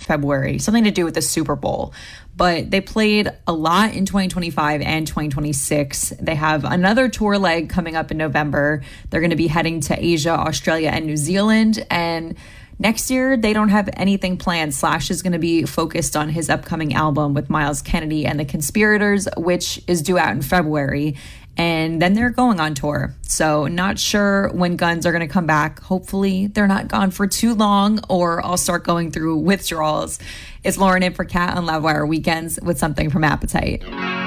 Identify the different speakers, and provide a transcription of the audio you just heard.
Speaker 1: February, something to do with the Super Bowl. But they played a lot in 2025 and 2026. They have another tour leg coming up in November. They're going to be heading to Asia, Australia, and New Zealand. And next year, they don't have anything planned. Slash is going to be focused on his upcoming album with Myles Kennedy and the Conspirators, which is due out in February. And then they're going on tour. So not sure when Guns are going to come back. Hopefully they're not gone for too long, or I'll start going through withdrawals. It's Lauren in for Kat on Loudwire Weekends with something from Appetite.